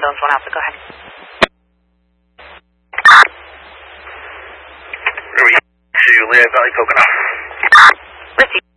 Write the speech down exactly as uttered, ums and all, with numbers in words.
Bones one Alpha, go ahead. Louis to Lehigh Valley Pocono. Receive.